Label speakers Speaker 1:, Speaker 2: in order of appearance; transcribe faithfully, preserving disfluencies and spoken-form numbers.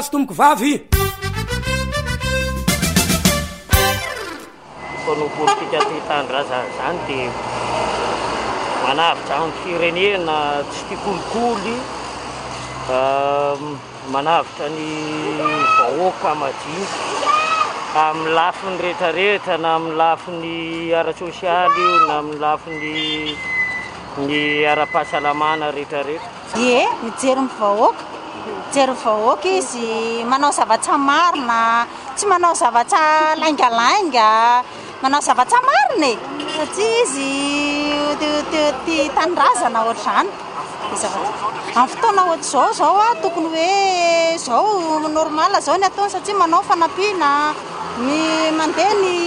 Speaker 1: Tomboko vavy
Speaker 2: kono politika ty tanindrazana zany dia manavitra amin'ny firenena tsy tia kolikoly, manavitra ny vahoaka madinika amin'ny lafiny rehetrarehetra, na amin'ny lafiny ara-sosialy io na amin'ny lafiny ny ara-pahasalamana rehetrarehetra.
Speaker 3: Ie, mijery ny vahoaka, mijery vahoaka izy manao zavatra marina, tsy manao zavatra laingalainga, manao zavatra marina e, satria izy tia tanindrazana ohatr'izany. Amin'ny fotoana ohatr'izao zao a tokony hoe zao normal zao ny ataony satria manao fanampiana ny mandeha ny